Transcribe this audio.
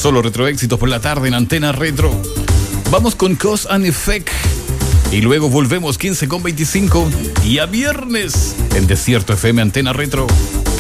Solo retroéxitos por la tarde en Antena Retro. Vamos con Cause and Effect. Y luego volvemos 15:25. Día viernes en Desierto FM Antena Retro.